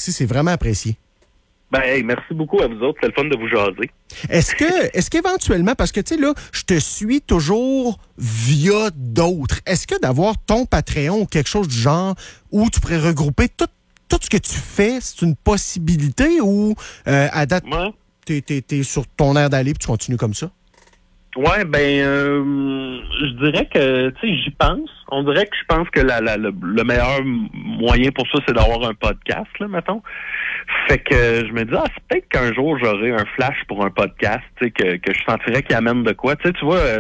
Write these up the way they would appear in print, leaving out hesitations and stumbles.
aussi. C'est vraiment apprécié. Ben, hey, merci beaucoup à vous autres. C'est le fun de vous jaser. Est-ce qu'éventuellement, parce que, tu sais, là, je te suis toujours via d'autres, est-ce que d'avoir ton Patreon ou quelque chose du genre où tu pourrais regrouper tout ce que tu fais, c'est une possibilité ou à date, t'es sur ton air d'aller puis tu continues comme ça? Ouais, je dirais que, tu sais, j'y pense. On dirait que je pense que le meilleur moyen pour ça, c'est d'avoir un podcast, là, mettons. Fait que je me dis, c'est peut-être qu'un jour, j'aurai un flash pour un podcast, tu sais, que je sentirais qu'il amène de quoi. Tu sais, tu vois,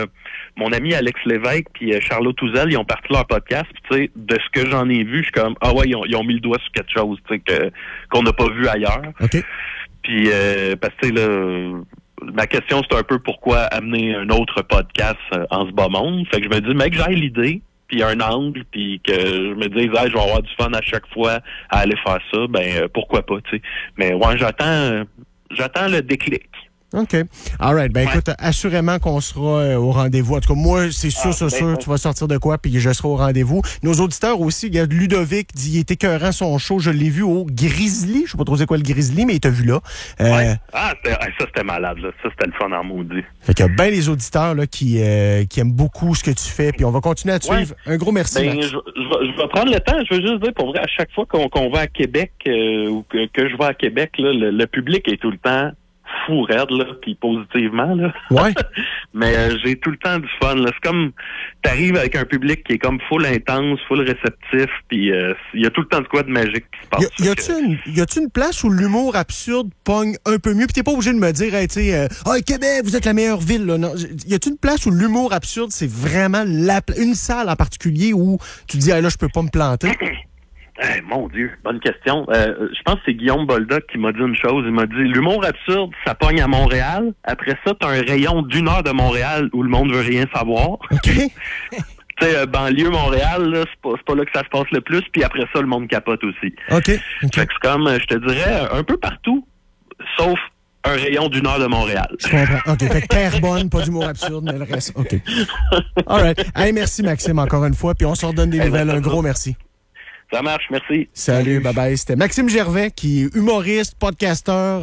mon ami Alex Lévesque puis Charlotte Touzel, ils ont parti leur podcast, puis tu sais, de ce que j'en ai vu, je suis comme, ils ont mis le doigt sur quelque chose, tu sais, qu'on n'a pas vu ailleurs. OK. Puis, parce que, tu sais, là, ma question, c'est un peu pourquoi amener un autre podcast en ce bas monde. Fait que je me dis, mec, j'ai l'idée, puis un angle, puis que je me dis, je vais avoir du fun à chaque fois à aller faire ça, pourquoi pas, tu sais. Mais ouais, j'attends le déclic. OK. All right. Écoute, assurément qu'on sera au rendez-vous. En tout cas, moi, c'est sûr, tu vas sortir de quoi, puis je serai au rendez-vous. Nos auditeurs aussi, il y a Ludovic dit, il est écœurant son show, je l'ai vu au Grizzly. Je sais pas trop c'est quoi le Grizzly, mais il t'a vu là. Ouais. Ça, c'était malade, là. Ça, c'était le fun en maudit. Fait qu'il y a bien les auditeurs, là, qui aiment beaucoup ce que tu fais, puis on va continuer à te suivre. Un gros merci. Je vais prendre le temps. Je veux juste dire, pour vrai, à chaque fois qu'on va à Québec, ou que je vais à Québec, là, le public est tout le temps fou raide, là, puis positivement, là. Ouais. Mais j'ai tout le temps du fun, là. C'est comme, t'arrives avec un public qui est comme full intense, full réceptif, puis il y a tout le temps de quoi de magique qui se passe. Y a-tu une place où l'humour absurde pogne un peu mieux? Puis t'es pas obligé de me dire, hey, tu sais, Québec, vous êtes la meilleure ville, là. Non. Y a-tu une place où l'humour absurde, c'est vraiment une salle en particulier où tu dis, hey, là, je peux pas me planter? Hey, mon Dieu, bonne question. Je pense que c'est Guillaume Boldoc qui m'a dit une chose. Il m'a dit, l'humour absurde, ça pogne à Montréal. Après ça, t'as un rayon d'1 heure de Montréal où le monde veut rien savoir. OK. Tu sais, banlieue Montréal, là, c'est pas là que ça se passe le plus. Puis après ça, le monde capote aussi. OK. Fait que c'est comme, je te dirais, un peu partout, sauf un rayon d'1 heure de Montréal. Je comprends. OK. Fait que Terrebonne, pas d'humour absurde, mais le reste, OK. All right. Hey, merci, Maxime, encore une fois. Puis on se redonne des nouvelles. Un gros merci. Ça marche, merci. Salut, bye-bye. C'était Maxime Gervais, qui est humoriste, podcasteur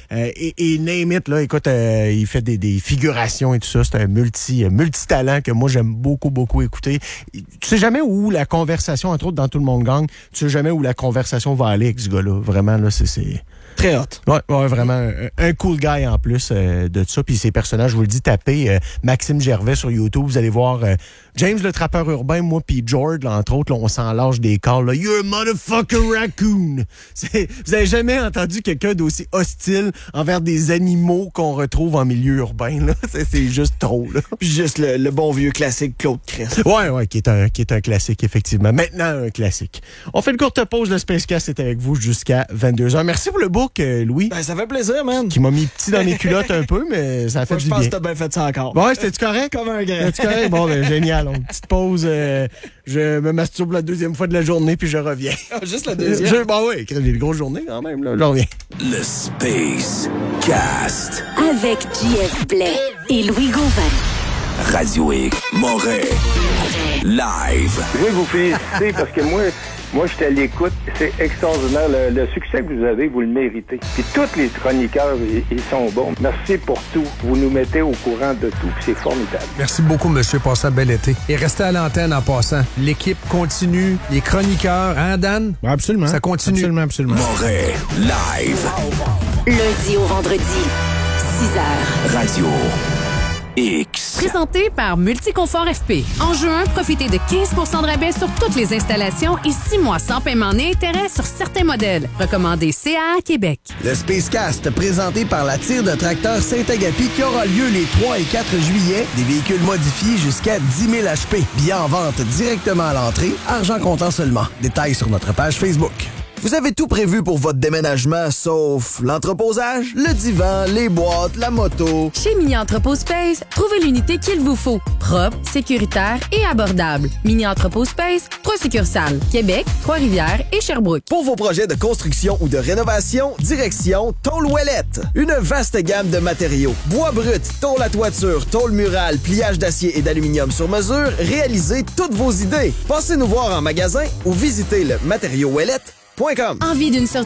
et name it, là. Écoute, il fait des figurations et tout ça. C'est un multitalent que moi, j'aime beaucoup, beaucoup écouter. Tu sais jamais où la conversation, entre autres, dans Tout le monde gagne, tu sais jamais où la conversation va aller avec ce gars-là. Vraiment, là, c'est... Très hot. Ouais, vraiment. Un cool guy en plus de ça. Puis ses personnages, je vous le dis, tapez Maxime Gervais sur YouTube. Vous allez voir James le trappeur urbain, moi puis George, là, entre autres, là, on s'en lâche des calls. Là, you're a motherfucker raccoon. Vous avez jamais entendu quelqu'un d'aussi hostile envers des animaux qu'on retrouve en milieu urbain. Là. C'est juste trop. Là. Puis juste le bon vieux classique Claude Crest. Ouais, qui est un classique, effectivement. Maintenant, un classique. On fait une courte pause. Le Spacecast est avec vous jusqu'à 22h. Merci pour le book, Louis. Ben, ça fait plaisir, man. Qui m'a mis petit dans mes culottes un peu, mais ça a fait du bien. Je pense que t'as bien fait ça encore. Ouais, c'était-tu correct? Comme un grand. C'était correct? Bon, ben, génial. Une petite pause. Je me masturbe la deuxième fois de la journée, puis je reviens. Juste la deuxième? Oui, j'ai une grosse journée quand même, là. Je reviens. Le Space Cast. Avec JF Blais et Louis Gauvin. Radio X, Montréal. Live. Je veux vous féliciter parce que moi, j'étais à l'écoute. C'est extraordinaire. Le succès que vous avez, vous le méritez. Puis tous les chroniqueurs, ils sont bons. Merci pour tout. Vous nous mettez au courant de tout. C'est formidable. Merci beaucoup, monsieur. Passez un bel été. Et restez à l'antenne en passant. L'équipe continue. Les chroniqueurs, hein, Dan? Ouais, absolument. Ça continue. Absolument. Montréal. Live. Lundi au vendredi, 6h. Radio X. Présenté par Multiconfort FP. En juin, profitez de 15 % de rabais sur toutes les installations et 6 mois sans paiement ni intérêt sur certains modèles. Recommandé CA Québec. Le Spacecast, présenté par la tire de tracteur Saint-Agapi qui aura lieu les 3 et 4 juillet. Des véhicules modifiés jusqu'à 10 000 HP. Billets en vente directement à l'entrée. Argent comptant seulement. Détails sur notre page Facebook. Vous avez tout prévu pour votre déménagement, sauf l'entreposage, le divan, les boîtes, la moto. Chez Mini Entrepôt Space, trouvez l'unité qu'il vous faut. Propre, sécuritaire et abordable. Mini Entrepôt Space, 3 succursales. Québec, Trois-Rivières et Sherbrooke. Pour vos projets de construction ou de rénovation, direction Tôle Ouellette. Une vaste gamme de matériaux. Bois brut, tôle à toiture, tôle murale, pliage d'acier et d'aluminium sur mesure. Réalisez toutes vos idées. Passez nous voir en magasin ou visitez le matériauxouellette.com. Envie d'une sortie